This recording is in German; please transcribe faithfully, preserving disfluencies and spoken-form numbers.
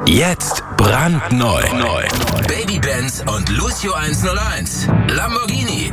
Jetzt brandneu. Neu. Baby Benz und Lucio hunderteins. Lamborghini.